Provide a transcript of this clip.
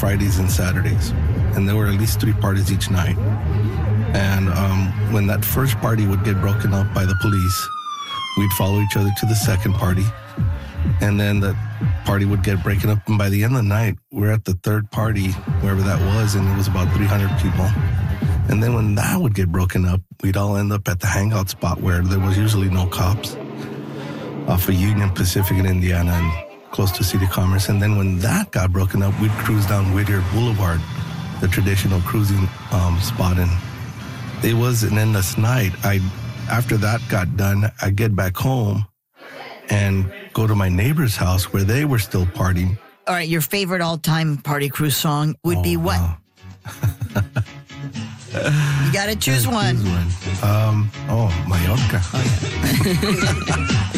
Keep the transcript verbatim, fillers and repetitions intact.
Fridays and Saturdays. And there were at least three parties each night. And um, when that first party would get broken up by the police, we'd follow each other to the second party. And then the party would get broken up. And by the end of the night, we're at the third party, wherever that was, and it was about three hundred people. And then when that would get broken up, we'd all end up at the hangout spot where there was usually no cops, off of Union Pacific in Indiana and close to City Commerce. And then when that got broken up, we'd cruise down Whittier Boulevard, the traditional cruising um, spot. And it was an endless night. I, after that got done, I'd get back home and go to my neighbor's house where they were still partying. All right, your favorite all-time party cruise song would oh, be what? Wow. You got to choose one. Choose one. Um, oh, Mallorca. Oh, yeah.